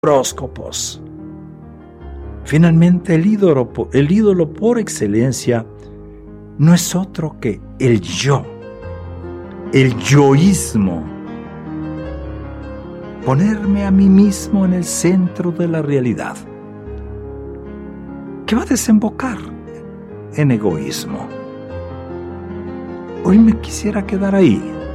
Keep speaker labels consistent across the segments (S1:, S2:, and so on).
S1: horóscopos. Finalmente, el ídolo por excelencia no es otro que el yo, el yoísmo. Ponerme a mí mismo en el centro de la realidad, que va a desembocar en egoísmo. Hoy me quisiera quedar ahí.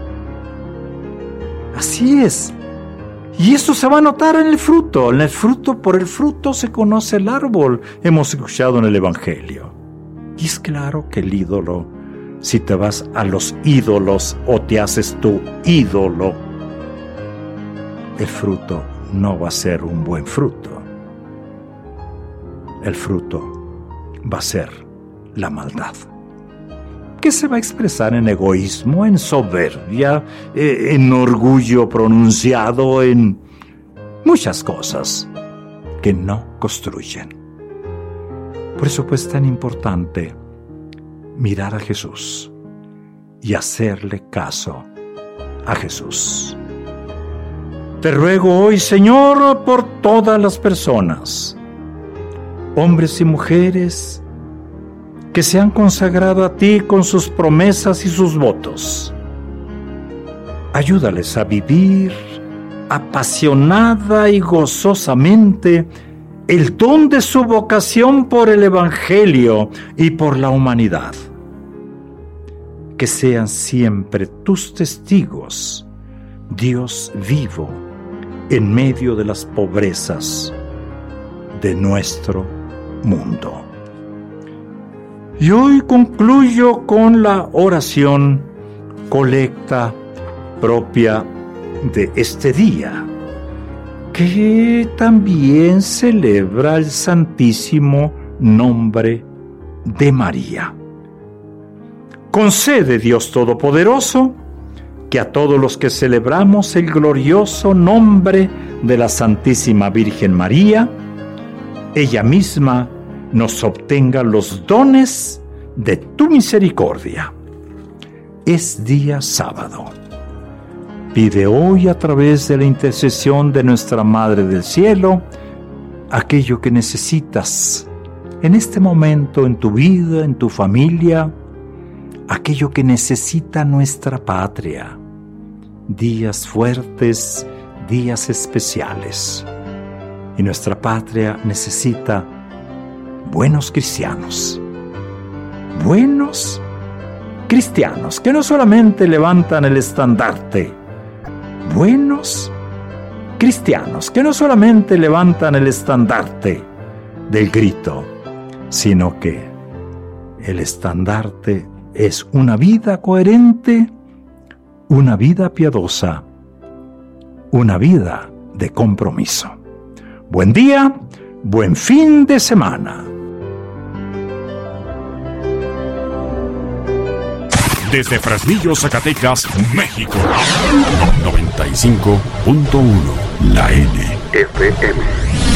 S1: Así es. Y eso se va a notar en el fruto. En el fruto, por el fruto se conoce el árbol, hemos escuchado en el Evangelio. Y es claro que el ídolo, si te vas a los ídolos o te haces tu ídolo, el fruto no va a ser un buen fruto. El fruto va a ser la maldad, que se va a expresar en egoísmo, en soberbia, en orgullo pronunciado, en muchas cosas que no construyen. Por eso pues es tan importante mirar a Jesús y hacerle caso a Jesús. Te ruego hoy, Señor, por todas las personas, hombres y mujeres, que se han consagrado a ti con sus promesas y sus votos. Ayúdales a vivir apasionada y gozosamente el don de su vocación por el Evangelio y por la humanidad. Que sean siempre tus testigos, Dios vivo, en medio de las pobrezas de nuestro mundo. Y hoy concluyo con la oración colecta propia de este día, que también celebra el Santísimo Nombre de María. Concede, Dios Todopoderoso, que a todos los que celebramos el glorioso nombre de la Santísima Virgen María, ella misma nos obtenga los dones de tu misericordia. Es día sábado. Pide hoy, a través de la intercesión de nuestra Madre del Cielo, aquello que necesitas en este momento en tu vida, en tu familia, aquello que necesita nuestra patria. Días fuertes, días especiales. Y nuestra patria necesita buenos cristianos. Buenos cristianos que no solamente levantan el estandarte. Buenos cristianos que no solamente levantan el estandarte del grito, sino que el estandarte es una vida coherente, una vida piadosa, una vida de compromiso. Buen día, buen fin de semana.
S2: Desde Fresnillo, Zacatecas, México. 95.1 La N FM.